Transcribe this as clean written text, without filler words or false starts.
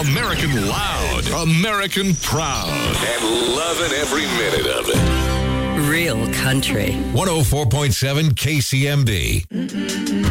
American loud, American proud, and loving every minute of it. Real country. 104.7 KCMD.